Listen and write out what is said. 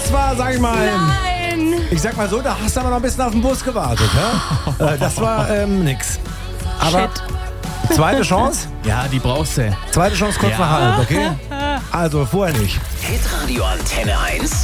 das war, sag ich mal... Nein! Ich sag mal so, da hast du aber noch ein bisschen auf den Bus gewartet. Ja? Das war nix. Aber zweite Chance? Ja, die brauchst du. Zweite Chance kurz nach halb, okay? Also vorher nicht. Hitradio Antenne 1.